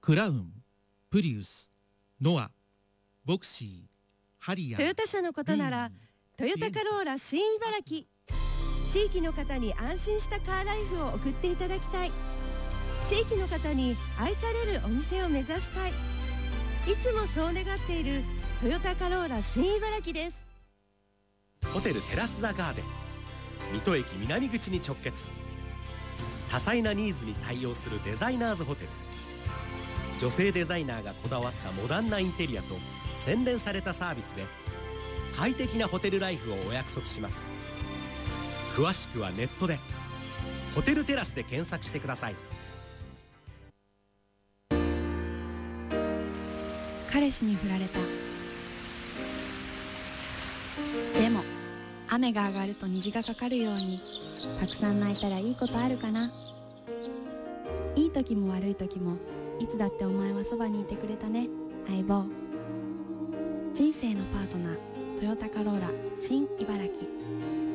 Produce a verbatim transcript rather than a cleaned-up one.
クラウン、プリウス、ノア、ボクシー、ハリアー。 トヨタ車のことならトヨタカローラ新茨城。地域の方に安心したカーライフを送っていただきたい。地域の方に愛されるお店を目指したい。いつもそう願っているトヨタカローラ新茨城です。 ホテルテラスザガーデン、水戸駅南口に直結。多彩なニーズに対応するデザイナーズホテル。女性デザイナーがこだわったモダンなインテリアと洗練されたサービスで快適なホテルライフをお約束します。詳しくはネットでホテルテラスで検索してください。 彼氏に振られた。でも雨が上がると虹がかかるように、たくさん泣いたらいいことあるかな。いい時も悪い時もいつだってお前はそばにいてくれたね、相棒。人生のパートナー、トヨタカローラ新茨城。